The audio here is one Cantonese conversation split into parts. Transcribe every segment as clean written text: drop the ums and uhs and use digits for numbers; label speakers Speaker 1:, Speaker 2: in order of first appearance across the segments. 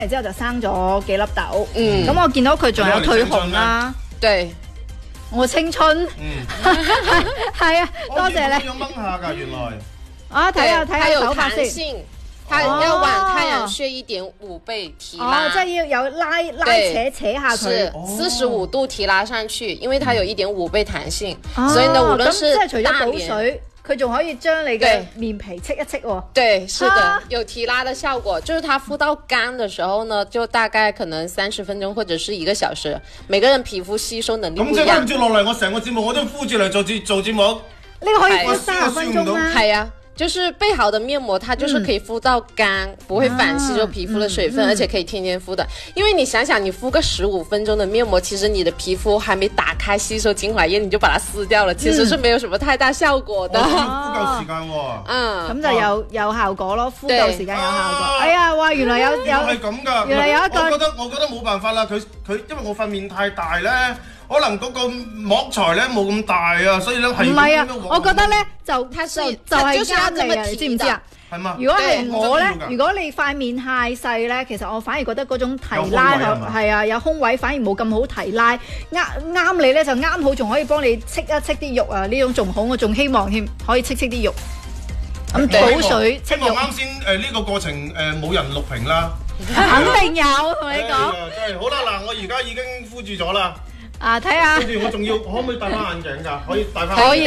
Speaker 1: 之後就生咗幾粒痘。咁我見到佢仲有褪紅啦。
Speaker 2: 對。
Speaker 1: 我青春，係啊，多謝你。
Speaker 3: 要掹下㗎，原來。
Speaker 1: 啊，睇下手法先。
Speaker 2: 它要往太陽穴1.5倍提拉。
Speaker 1: 即係要有拉扯下佢。
Speaker 2: 是45度提拉上去，因為它有1.5倍彈性，所以呢，無論是
Speaker 1: 即係除咗補水，佢仲可以將你嘅面皮戚一戚喎。
Speaker 2: 對，是的，有提拉的效果。就是它敷到乾的時候呢，就大概可能30分鐘或者是1個小時。每個人皮膚吸收能力不一樣。
Speaker 3: 咁即係跟住落嚟，我成個節目我都敷住嚟做節目。
Speaker 1: 呢個可以敷30分鐘啦。
Speaker 2: 係啊。就是備好的面膜，它就是可以敷到乾，不會反吸收皮膚的水分，而且可以天天敷的。因為你想想，你敷個15分鐘的面膜，其實你的皮膚還沒打開吸收精華液，你就把它撕掉了，其實是沒有什麼太大效果的。
Speaker 3: 敷夠時間喎，
Speaker 1: 咁就有效果咯，敷夠時間有效果。哎呀，哇，原來有
Speaker 3: 係咁㗎，
Speaker 1: 原來有一個，
Speaker 3: 我覺得冇辦法啦，佢因為我塊面太大咧。可能嗰個膜材咧冇咁大啊，所以咧係唔
Speaker 1: 係啊？我覺得咧就係啱你啊，你知唔知啊？
Speaker 3: 係嘛？
Speaker 1: 如果係我咧，如果你塊面太細咧，其實我反而覺得嗰種提拉係啊，有空位反而冇咁好提拉，啱你咧就啱好，仲可以幫你戚一戚啲肉啊！呢種仲好，我仲希望添可以戚啲肉。咁補水戚肉。
Speaker 3: 希望啱先呢個過程冇人錄屏啦。
Speaker 1: 肯定有，同你講。
Speaker 3: 真係好啦，嗱，我而家已經敷住咗啦。
Speaker 1: 睇下，
Speaker 3: 跟住我仲要，可唔可以戴翻眼鏡㗎？可以戴翻。
Speaker 1: 可以。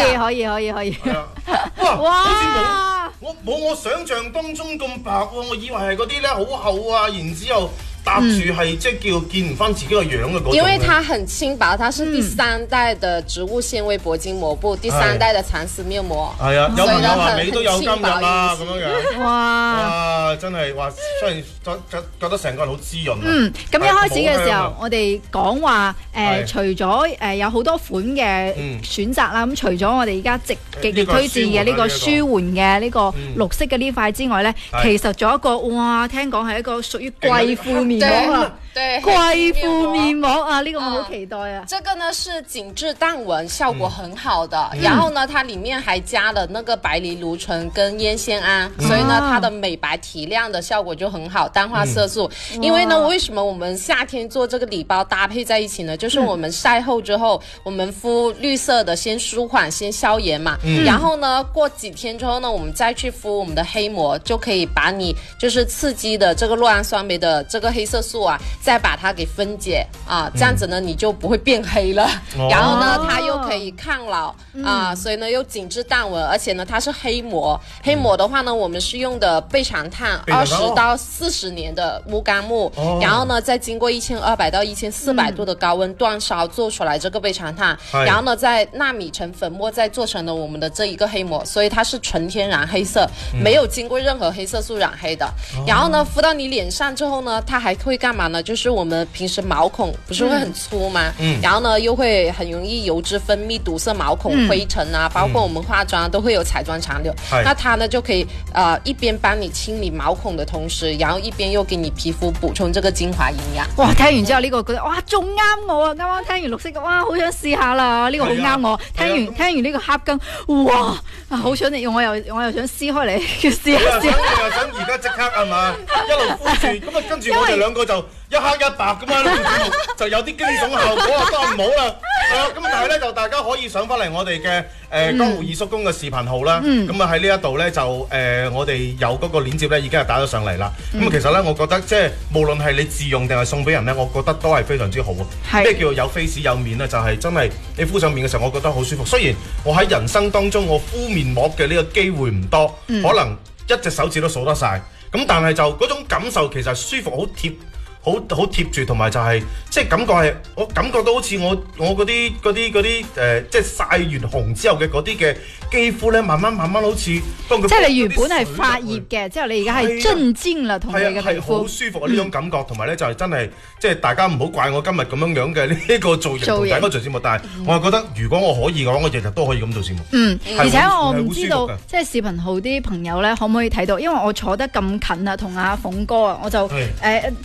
Speaker 3: 哇！我冇我想象當中咁白喎，我以為係嗰啲咧好厚啊，然之後搭住係即係叫見唔翻自己個樣嘅嗰種。
Speaker 2: 因為它很輕薄，它是第3代的植物纖維铂金膜布，第3代的蠶絲面膜。
Speaker 3: 係啊，有朋友話你都有今日啦，咁樣樣。
Speaker 1: 哇！
Speaker 3: 真係話，雖然覺得成個人好滋潤。
Speaker 1: 咁一開始嘅時候，我哋講話除咗有好多款嘅選擇啦，咁除咗我哋而家極力推薦嘅呢個舒緩嘅呢個綠色嘅呢塊之外咧，其實仲有一個哇，聽講係一個屬於貴婦面膜啊！
Speaker 2: 對，
Speaker 1: 貴婦面膜啊，呢個我好期待啊！
Speaker 2: 這個呢是緊緻淡紋，效果很好的。然後呢，它裡面還加了那個白藜蘆醇跟煙酰胺，所以呢，它的美白提亮的效果就很好，淡化色素。因為呢，為什麼我們夏天做這個禮包搭配在一起呢？就是我們曬後之後，我們敷綠色的，先舒緩，先消炎嘛。然後呢，過幾天之後呢，我們再去敷我們的黑膜，就可以把你就是刺激的這個酪氨酸酶的這個黑色素啊。再把它給分解啊，這樣子呢你就不會變黑了。然後呢，它又可以抗老啊，所以呢又緊緻淡紋，而且呢它是黑膜。黑膜的話呢，我們是用的備長炭20到40年的木乾木，然後呢再經過1200到1400度的高溫煅燒做出來這個備長炭，然後呢再納米成粉末再做成了我們的這一個黑膜，所以它是純天然黑色，沒有經過任何黑色素染黑的。然後呢敷到你臉上之後呢，它還會幹嘛呢？就是我們平時毛孔不是會很粗嗎？然後呢又會很容易油脂分泌堵塞毛孔、灰塵啊，包括我們化妝都會有彩妝殘留。那它呢就可以一邊幫你清理毛孔的同時，然後一邊又給你皮膚補充這個精華營養。
Speaker 1: 哇！聽完之後呢個覺得哇仲啱我啊！啱啱聽完綠色嘅哇，好想試下啦！呢個好啱我。聽完呢個黑更哇，好想我又想撕開嚟試下。
Speaker 3: 我又想而家即刻係嘛，一路敷住咁啊，跟住我哋兩個就一黑一白咁樣呢個節目就有啲驚悚效果啊，當然冇啦。咁但係咧就大家可以上翻嚟我哋嘅江湖二叔公嘅視頻號啦。咁啊喺呢一度咧就我哋有嗰個鏈接咧已經係打咗上嚟啦。咁其實咧我覺得即係無論係你自用定係送俾人咧，我覺得都係非常之好啊。咩叫做有 face 有面咧？就係真係你敷上面嘅時候，我覺得好舒服。雖然我喺人生當中我敷面膜嘅呢個機會唔多，可能一隻手指都數得晒。咁但係就嗰種感受其實舒服，好貼住，同埋就係即係感覺係我感覺到好似我嗰啲即係曬完紅之後嘅嗰啲嘅肌膚咧，慢慢好似幫佢。
Speaker 1: 即係你原本係發熱嘅，之後你而家係鎮靜啦，同你嘅皮膚。係好舒
Speaker 3: 服啊！呢種感覺，同埋咧就係真係即係大家唔好怪我今日咁樣嘅呢個造型同大家做節目，但係我係覺得如果我可以嘅話，我日日都可以咁做節目。
Speaker 1: 而且我唔知道即係視頻號啲朋友咧可唔可以睇到，因為我坐得咁近啊，同阿鳳哥啊，我就咁近睇。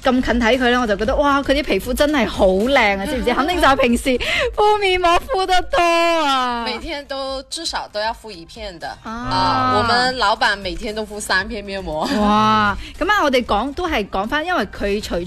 Speaker 1: 睇佢咧，我就覺得哇，佢啲皮膚真係好靚啊，知唔知？肯定就係平時敷面膜敷得多啊。
Speaker 2: 每天都至少都要敷1片的我們老闆每天都敷3片面膜。
Speaker 1: 哇，咁啊，我哋都係講翻，因為佢除